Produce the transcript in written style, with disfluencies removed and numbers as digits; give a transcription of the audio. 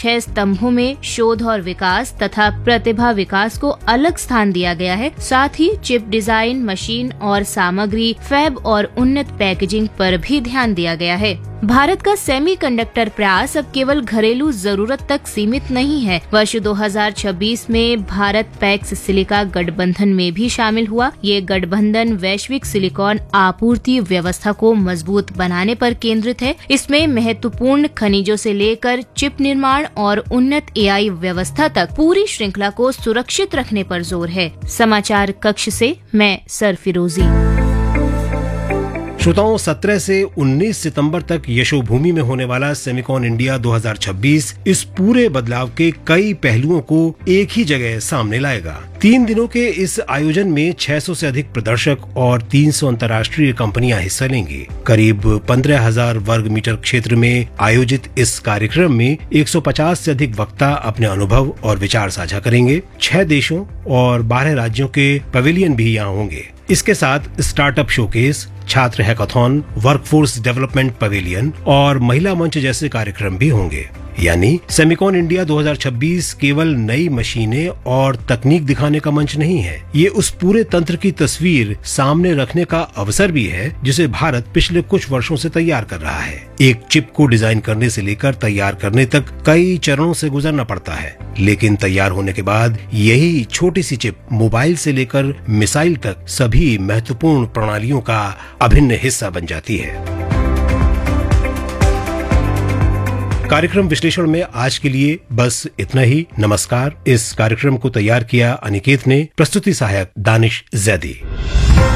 6 स्तंभों में शोध और विकास तथा प्रतिभा विकास को अलग स्थान दिया गया है। साथ ही चिप डिजाइन, मशीन और सामग्री, फैब और उन्नत पैकेजिंग पर भी ध्यान दिया गया है। भारत का सेमीकंडक्टर प्रयास अब केवल घरेलू जरूरत तक सीमित नहीं है। वर्ष 2026 में भारत पैक्स सिलिका गठबंधन में भी शामिल हुआ। ये गठबंधन वैश्विक सिलिकॉन आपूर्ति व्यवस्था को मजबूत बनाने पर केंद्रित है। इसमें महत्वपूर्ण खनिजों से लेकर चिप निर्माण और उन्नत AI व्यवस्था तक पूरी श्रृंखला को सुरक्षित रखने पर जोर है। समाचार कक्ष से मैं सरफिरोजी। श्रोताओं, 17 से 19 सितंबर तक यशोभूमि में होने वाला सेमिकॉन इंडिया 2026 इस पूरे बदलाव के कई पहलुओं को एक ही जगह सामने लाएगा। 3 दिनों के इस आयोजन में 600 से अधिक प्रदर्शक और 300 अंतर्राष्ट्रीय कंपनियां हिस्सा लेंगी। करीब 15,000 वर्ग मीटर क्षेत्र में आयोजित इस कार्यक्रम में 150 से अधिक वक्ता अपने अनुभव और विचार साझा करेंगे। 6 देशों और 12 राज्यों के पवेलियन भी यहाँ होंगे। इसके साथ स्टार्टअप शोकेस, छात्र हैकाथॉन, वर्कफोर्स डेवलपमेंट पवेलियन और महिला मंच जैसे कार्यक्रम भी होंगे। यानी सेमिकॉन इंडिया 2026 केवल नई मशीनें और तकनीक दिखाने का मंच नहीं है, ये उस पूरे तंत्र की तस्वीर सामने रखने का अवसर भी है जिसे भारत पिछले कुछ वर्षों से तैयार कर रहा है। एक चिप को डिजाइन करने से लेकर तैयार करने तक कई चरणों से गुजरना पड़ता है, लेकिन तैयार होने के बाद यही छोटी सी चिप मोबाइल से लेकर मिसाइल तक सभी महत्वपूर्ण प्रणालियों का अभिन्न हिस्सा बन जाती है। कार्यक्रम विश्लेषण में आज के लिए बस इतना ही। नमस्कार। इस कार्यक्रम को तैयार किया अनिकेत ने, प्रस्तुति सहायक दानिश जैदी।